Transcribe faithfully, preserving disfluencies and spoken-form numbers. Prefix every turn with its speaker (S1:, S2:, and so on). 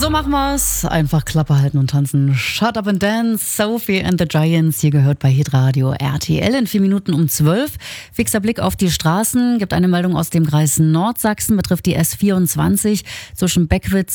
S1: So machen wir's. Einfach Klappe halten und tanzen. Shut up and dance. Sophie and the Giants. Hier gehört bei Hitradio R T L in vier Minuten um zwölf. Fixer Blick auf die Straßen. Gibt eine Meldung aus dem Kreis Nordsachsen. Betrifft die S vierundzwanzig zwischen Beckwitz